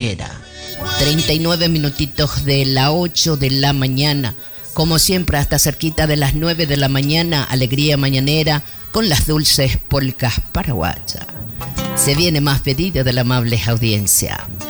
Tanguera. 39 minutitos de las 8 de la mañana. Como siempre, hasta cerquita de las 9 de la mañana, alegría mañanera con las dulces polcas paraguayas. Se viene más pedido de la amable audiencia.